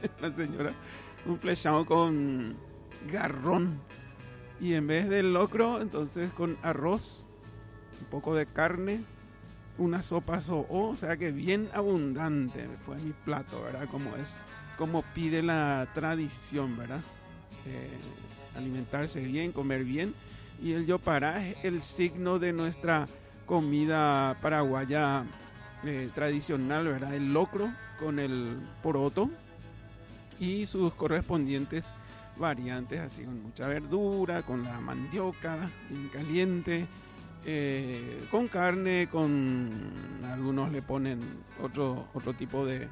la señora, un flechado con garrón. Y en vez del locro, entonces con arroz, un poco de carne, una sopa o sea que bien abundante fue mi plato, ¿verdad? Como pide la tradición, ¿verdad? Alimentarse bien, comer bien. Y el yopará es el signo de nuestra comida paraguaya tradicional, ¿verdad? El locro con el poroto y sus correspondientes variantes, así con mucha verdura, con la mandioca bien caliente, con carne, con algunos le ponen otro tipo de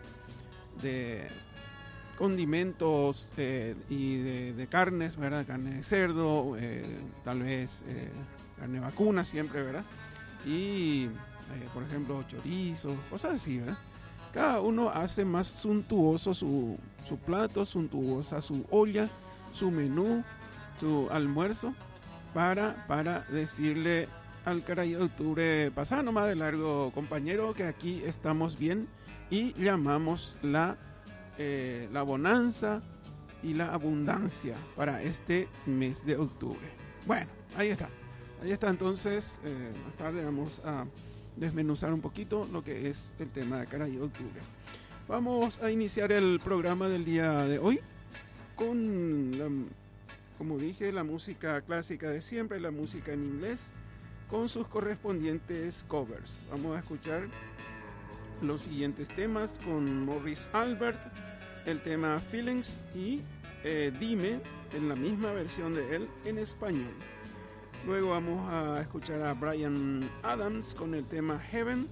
condimentos y de carnes, ¿verdad? Carne de cerdo, tal vez carne vacuna siempre, ¿verdad? Y por ejemplo chorizo, cosas así, ¿verdad? Cada uno hace más suntuoso su plato, suntuosa su olla, su menú, su almuerzo, para decirle al Caray de Octubre, pasá nomás de largo, compañero, que aquí estamos bien y llamamos la bonanza y la abundancia para este mes de octubre. Bueno, ahí está entonces. Más tarde vamos a desmenuzar un poquito lo que es el tema de Caray de Octubre. Vamos a iniciar el programa del día de hoy con como dije, la música clásica de siempre, la música en inglés, con sus correspondientes covers. Vamos a escuchar los siguientes temas con Maurice Albert, el tema Feelings y Dime, en la misma versión de él en español. Luego vamos a escuchar a Bryan Adams con el tema Heaven,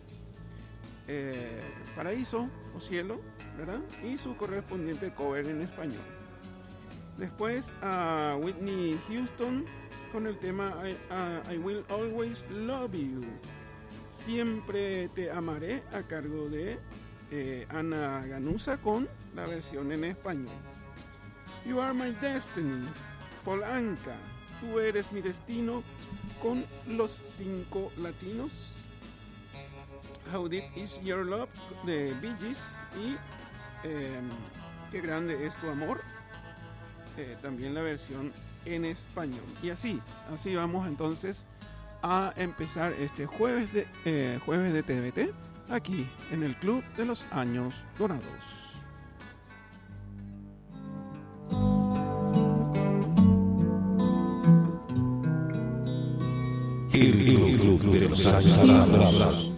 Paraíso o Cielo, ¿verdad? Y su correspondiente cover en español. Después a Whitney Houston con el tema I Will Always Love You, Siempre Te Amaré, a cargo de Ana Ganuza con la versión en español. You Are My Destiny, Paul Anka, Tú Eres Mi Destino, con los 5 latinos. How Deep Is Your Love, de Bee Gees, y Qué Grande Es Tu Amor, también la versión en español. Y así vamos entonces a empezar este jueves de TVT aquí en el Club de los Años Dorados. El Club de los Años Dorados.